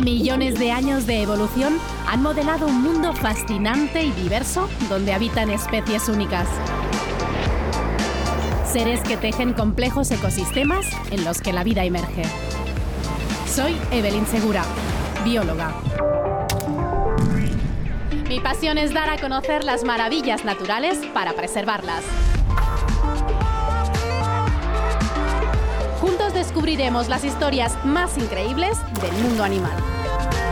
Millones de años de evolución han modelado un mundo fascinante y diverso donde habitan especies únicas. Seres que tejen complejos ecosistemas en los que la vida emerge. Soy Evelyn Segura, bióloga. Mi pasión es dar a conocer las maravillas naturales para preservarlas. Juntos descubriremos las historias más increíbles del mundo animal.